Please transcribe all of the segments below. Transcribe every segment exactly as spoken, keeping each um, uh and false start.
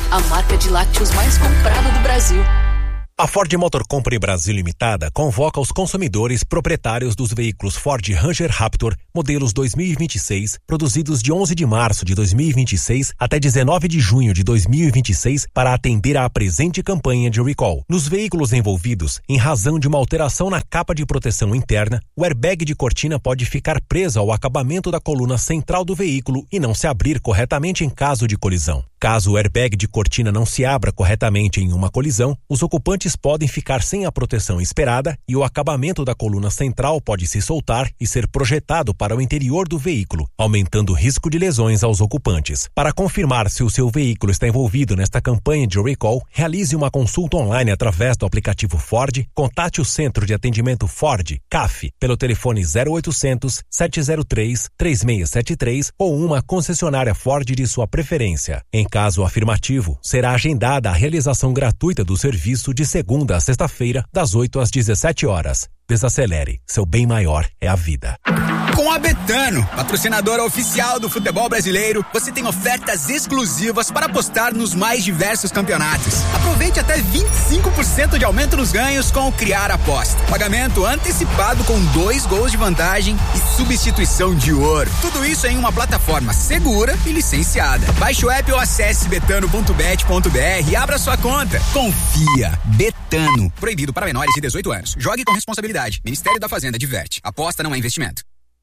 a marca de lácteos mais comprada do Brasil. A Ford Motor Company Brasil Limitada convoca os consumidores proprietários dos veículos Ford Ranger Raptor, modelos dois mil e vinte e seis, produzidos de onze de março de dois mil e vinte e seis até dezenove de junho de dois mil e vinte e seis, para atender à presente campanha de recall. Nos veículos envolvidos, em razão de uma alteração na capa de proteção interna, o airbag de cortina pode ficar preso ao acabamento da coluna central do veículo e não se abrir corretamente em caso de colisão. Caso o airbag de cortina não se abra corretamente em uma colisão, os ocupantes podem ficar sem a proteção esperada e o acabamento da coluna central pode se soltar e ser projetado para o interior do veículo, aumentando o risco de lesões aos ocupantes. Para confirmar se o seu veículo está envolvido nesta campanha de recall, realize uma consulta online através do aplicativo Ford, contate o Centro de Atendimento Ford, C A F, pelo telefone zero oitocentos, sete zero três, três seis sete três ou uma concessionária Ford de sua preferência. Em caso afirmativo, será agendada a realização gratuita do serviço de segunda a sexta-feira, das oito às dezessete horas. Desacelere, seu bem maior é a vida. Com a Betano, patrocinadora oficial do futebol brasileiro, você tem ofertas exclusivas para apostar nos mais diversos campeonatos. Aproveite até vinte e cinco por cento de aumento nos ganhos com o Criar Aposta. Pagamento antecipado com dois gols de vantagem e substituição de ouro. Tudo isso em uma plataforma segura e licenciada. Baixe o app ou acesse betano ponto bet ponto br e abra sua conta. Confia. Betano. Proibido para menores de dezoito anos. Jogue com responsabilidade. Ministério da Fazenda adverte. Aposta não é investimento.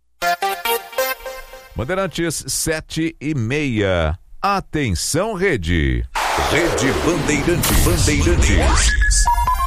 Bandeirantes sete e meia. Atenção, Rede. Rede Bandeirantes. Bandeirantes.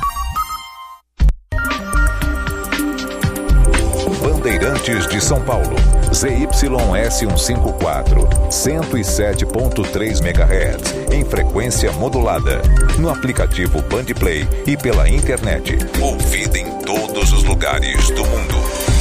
Bandeirantes de São Paulo. Z Y S cento e cinquenta e quatro, cento e sete ponto três megahertz, em frequência modulada. No aplicativo Bandplay e pela internet. Ouvida em todos os lugares do mundo.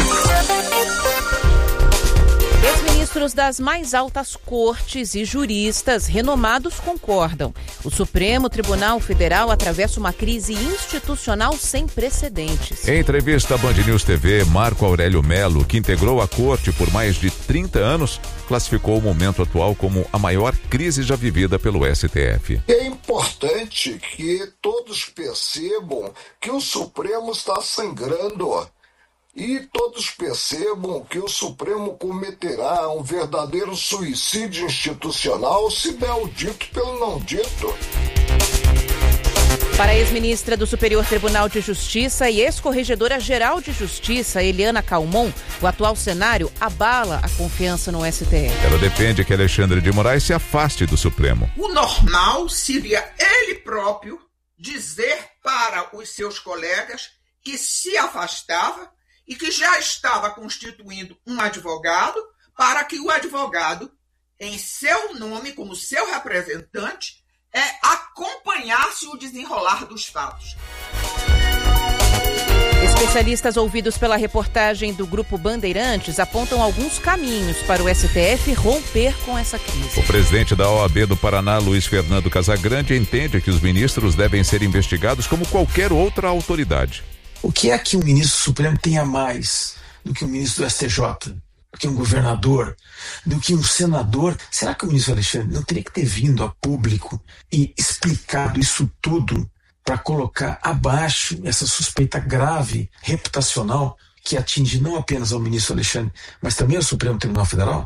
Ex-ministros das mais altas cortes e juristas renomados concordam. O Supremo Tribunal Federal atravessa uma crise institucional sem precedentes. Em entrevista à Band News T V, Marco Aurélio Melo, que integrou a corte por mais de trinta anos, classificou o momento atual como a maior crise já vivida pelo S T F. É importante que todos percebam que o Supremo está sangrando. E todos percebam que o Supremo cometerá um verdadeiro suicídio institucional se der o dito pelo não dito. Para a ex-ministra do Superior Tribunal de Justiça e ex-corregedora-geral de Justiça, Eliana Calmon, o atual cenário abala a confiança no S T F. Ela defende que Alexandre de Moraes se afaste do Supremo. O normal seria ele próprio dizer para os seus colegas que se afastava e que já estava constituindo um advogado para que o advogado, em seu nome, como seu representante, é, acompanhasse o desenrolar dos fatos. Especialistas ouvidos pela reportagem do Grupo Bandeirantes apontam alguns caminhos para o S T F romper com essa crise. O presidente da O A B do Paraná, Luiz Fernando Casagrande, entende que os ministros devem ser investigados como qualquer outra autoridade. O que é que um ministro supremo tenha mais do que um ministro do S T J, do que um governador, do que um senador? Será que o ministro Alexandre não teria que ter vindo a público e explicado isso tudo para colocar abaixo essa suspeita grave, reputacional, que atinge não apenas ao ministro Alexandre, mas também ao Supremo Tribunal Federal?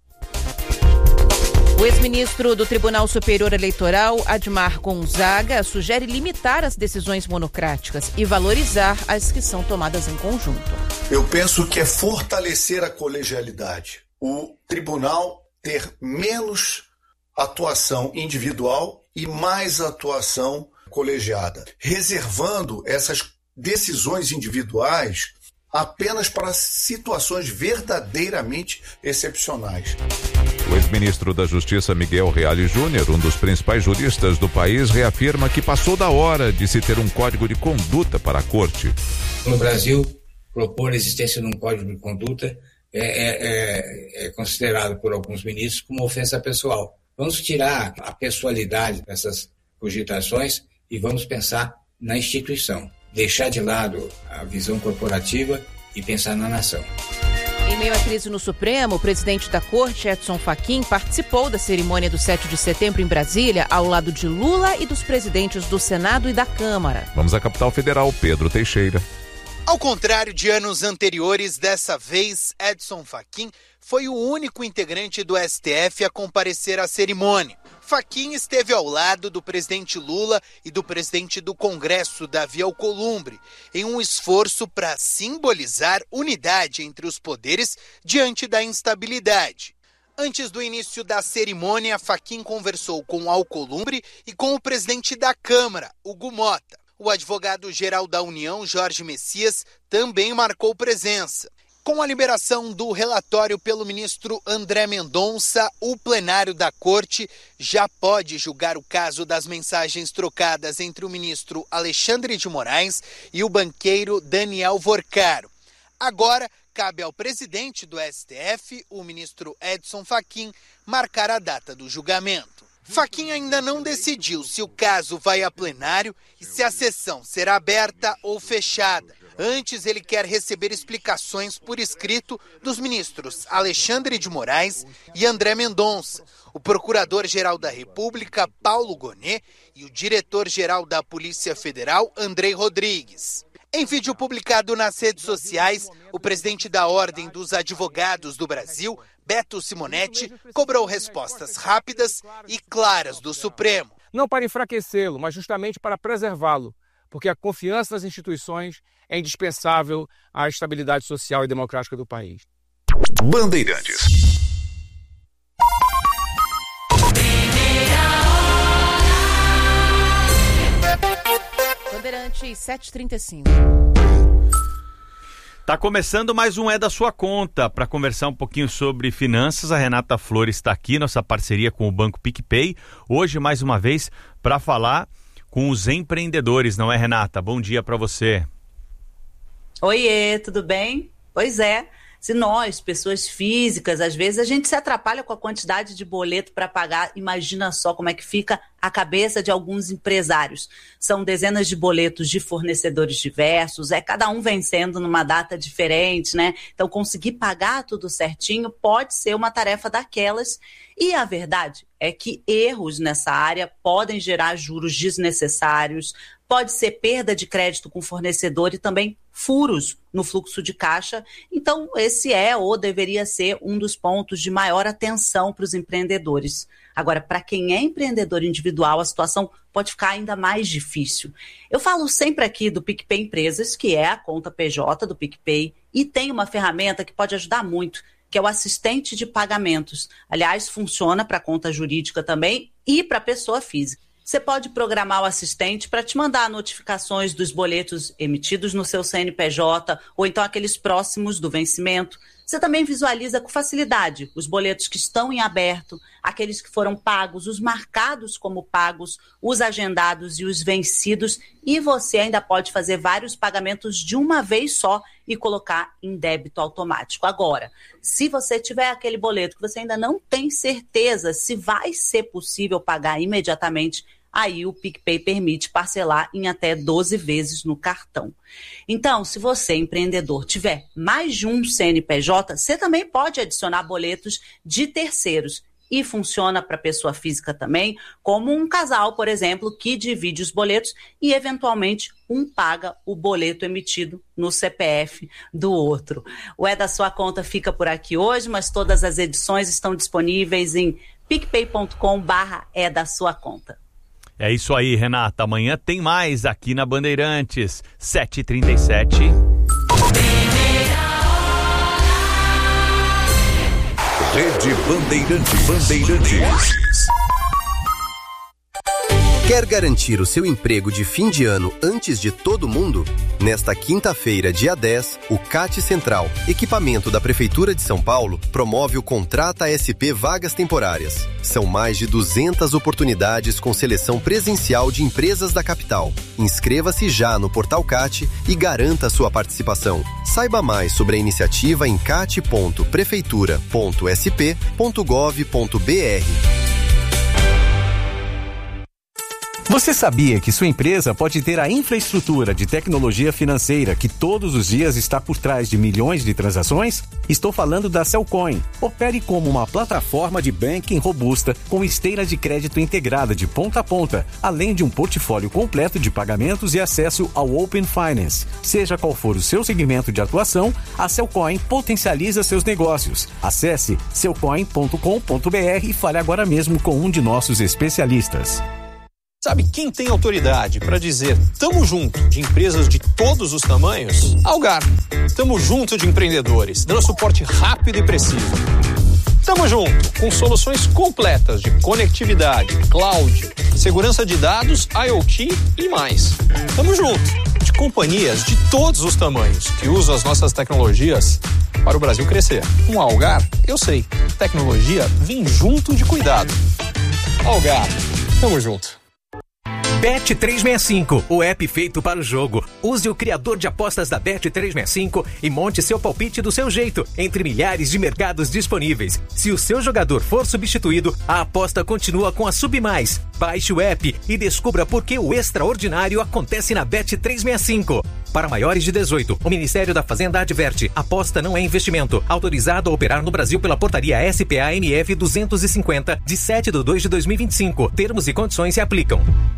O ex-ministro do Tribunal Superior Eleitoral, Admar Gonzaga, sugere limitar as decisões monocráticas e valorizar as que são tomadas em conjunto. Eu penso que é fortalecer a colegialidade. O tribunal ter menos atuação individual e mais atuação colegiada, reservando essas decisões individuais apenas para situações verdadeiramente excepcionais. O ex-ministro da Justiça, Miguel Reale Júnior, um dos principais juristas do país, reafirma que passou da hora de se ter um código de conduta para a corte. No Brasil, propor a existência de um código de conduta é, é, é considerado por alguns ministros como ofensa pessoal. Vamos tirar a pessoalidade dessas cogitações e vamos pensar na instituição. Deixar de lado a visão corporativa e pensar na nação. Em meio à crise no Supremo, o presidente da Corte, Edson Fachin, participou da cerimônia do sete de setembro em Brasília, ao lado de Lula e dos presidentes do Senado e da Câmara. Vamos à capital federal, Pedro Teixeira. Ao contrário de anos anteriores, dessa vez, Edson Fachin foi o único integrante do S T F a comparecer à cerimônia. Fachin esteve ao lado do presidente Lula e do presidente do Congresso, Davi Alcolumbre, em um esforço para simbolizar unidade entre os poderes diante da instabilidade. Antes do início da cerimônia, Fachin conversou com Alcolumbre e com o presidente da Câmara, Hugo Mota. O advogado-geral da União, Jorge Messias, também marcou presença. Com a liberação do relatório pelo ministro André Mendonça, o plenário da Corte já pode julgar o caso das mensagens trocadas entre o ministro Alexandre de Moraes e o banqueiro Daniel Vorcaro. Agora, cabe ao presidente do S T F, o ministro Edson Fachin, marcar a data do julgamento. Fachin ainda não decidiu se o caso vai a plenário e se a sessão será aberta ou fechada. Antes, ele quer receber explicações por escrito dos ministros Alexandre de Moraes e André Mendonça, o procurador-geral da República, Paulo Gonet, e o diretor-geral da Polícia Federal, Andrei Rodrigues. Em vídeo publicado nas redes sociais, o presidente da Ordem dos Advogados do Brasil, Beto Simonetti, cobrou respostas rápidas e claras do Supremo. Não para enfraquecê-lo, mas justamente para preservá-lo, porque a confiança nas instituições é indispensável à estabilidade social e democrática do país. Bandeirantes. Bandeirantes sete e trinta e cinco. Tá começando mais um É da Sua Conta. Para conversar um pouquinho sobre finanças, a Renata Flores está aqui, nossa parceria com o Banco PicPay. Hoje, mais uma vez, para falar com os empreendedores, não é, Renata? Bom dia para você. Oiê, tudo bem? Pois é, se nós, pessoas físicas, às vezes a gente se atrapalha com a quantidade de boleto para pagar, imagina só como é que fica a cabeça de alguns empresários. São dezenas de boletos de fornecedores diversos, é cada um vencendo numa data diferente, né? Então conseguir pagar tudo certinho pode ser uma tarefa daquelas. E a verdade é que erros nessa área podem gerar juros desnecessários, pode ser perda de crédito com fornecedor e também furos no fluxo de caixa. Então, esse é ou deveria ser um dos pontos de maior atenção para os empreendedores. Agora, para quem é empreendedor individual, a situação pode ficar ainda mais difícil. Eu falo sempre aqui do PicPay Empresas, que é a conta P J do PicPay, e tem uma ferramenta que pode ajudar muito, que é o assistente de pagamentos. Aliás, funciona para conta jurídica também e para pessoa física. Você pode programar o assistente para te mandar notificações dos boletos emitidos no seu C N P J ou então aqueles próximos do vencimento. Você também visualiza com facilidade os boletos que estão em aberto, aqueles que foram pagos, os marcados como pagos, os agendados e os vencidos. E você ainda pode fazer vários pagamentos de uma vez só e colocar em débito automático. Agora, se você tiver aquele boleto que você ainda não tem certeza se vai ser possível pagar imediatamente, aí o PicPay permite parcelar em até doze vezes no cartão. Então, se você, empreendedor, tiver mais de um C N P J, você também pode adicionar boletos de terceiros. E funciona para pessoa física também, como um casal, por exemplo, que divide os boletos e, eventualmente, um paga o boleto emitido no C P F do outro. O É da Sua Conta fica por aqui hoje, mas todas as edições estão disponíveis em picpay ponto com barra é da sua conta. É isso aí, Renata. Amanhã tem mais aqui na Bandeirantes, sete e trinta e sete. Rede Bandeirantes. Bandeirantes. Quer garantir o seu emprego de fim de ano antes de todo mundo? Nesta quinta-feira, dia dez, o C A T Central, equipamento da Prefeitura de São Paulo, promove o Contrata S P Vagas Temporárias. São mais de duzentas oportunidades com seleção presencial de empresas da capital. Inscreva-se já no Portal C A T e garanta sua participação. Saiba mais sobre a iniciativa em cat ponto prefeitura ponto s p ponto gov ponto b r. Você sabia que sua empresa pode ter a infraestrutura de tecnologia financeira que todos os dias está por trás de milhões de transações? Estou falando da Cellcoin. Opere como uma plataforma de banking robusta com esteira de crédito integrada de ponta a ponta, além de um portfólio completo de pagamentos e acesso ao Open Finance. Seja qual for o seu segmento de atuação, a Cellcoin potencializa seus negócios. Acesse cellcoin ponto com ponto b r e fale agora mesmo com um de nossos especialistas. Sabe quem tem autoridade para dizer tamo junto de empresas de todos os tamanhos? Algar. Tamo junto de empreendedores, dando suporte rápido e preciso. Tamo junto com soluções completas de conectividade, cloud, segurança de dados, IoT e mais. Tamo junto de companhias de todos os tamanhos que usam as nossas tecnologias para o Brasil crescer. Com a Algar, eu sei, tecnologia vem junto de cuidado. Algar, tamo junto. Bet trezentos e sessenta e cinco, o app feito para o jogo. Use o criador de apostas da Bet trezentos e sessenta e cinco e monte seu palpite do seu jeito, entre milhares de mercados disponíveis. Se o seu jogador for substituído, a aposta continua com a Submais. Baixe o app e descubra por que o extraordinário acontece na Bet trezentos e sessenta e cinco. Para maiores de dezoito, o Ministério da Fazenda adverte: aposta não é investimento. Autorizado a operar no Brasil pela portaria S P A N F duzentos e cinquenta, de sete de dois de dois mil e vinte e cinco. Termos e condições se aplicam.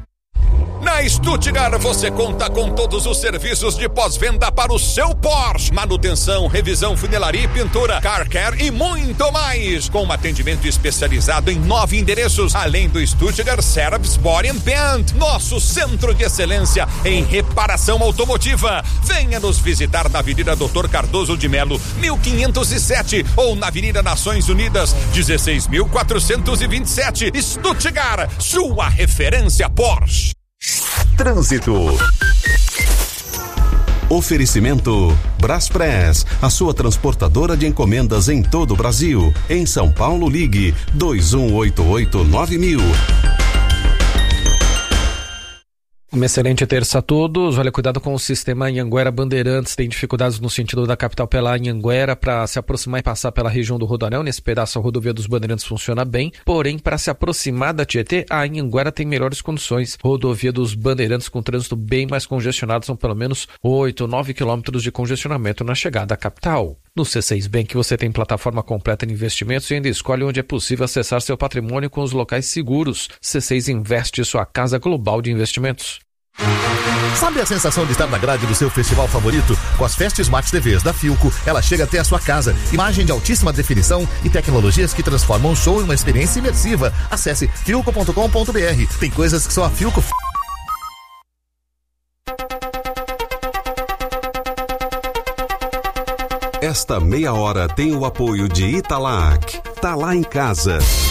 Na Stuttgart você conta com todos os serviços de pós-venda para o seu Porsche. Manutenção, revisão, funilaria e pintura, car care e muito mais. Com um atendimento especializado em nove endereços, além do Stuttgart Service Body and Paint, nosso centro de excelência em reparação automotiva. Venha nos visitar na Avenida Doutor Cardoso de Melo, mil quinhentos e sete, ou na Avenida Nações Unidas, dezesseis mil quatrocentos e vinte e sete. Stuttgart, sua referência Porsche. Trânsito. Oferecimento Braspress, a sua transportadora de encomendas em todo o Brasil. Em São Paulo, ligue dois um oito oito nove mil. Uma excelente terça a todos. Olha, cuidado com o sistema Anhanguera Bandeirantes. Tem dificuldades no sentido da capital pela Anhanguera para se aproximar e passar pela região do Rodoanel. Nesse pedaço a rodovia dos Bandeirantes funciona bem. Porém, para se aproximar da Tietê, a Anhanguera tem melhores condições. Rodovia dos Bandeirantes com trânsito bem mais congestionado. São pelo menos oito, nove quilômetros de congestionamento na chegada à capital. No C seis Bank você tem plataforma completa de investimentos e ainda escolhe onde é possível acessar seu patrimônio com os locais seguros. C seis Investe, sua casa global de investimentos. Sabe a sensação de estar na grade do seu festival favorito? Com as Fest Smart T Vs da Philco, ela chega até a sua casa. Imagem de altíssima definição e tecnologias que transformam o show em uma experiência imersiva. Acesse philco ponto com ponto b r. Tem coisas que só a Philco... Esta meia hora tem o apoio de Italac. Tá lá em casa.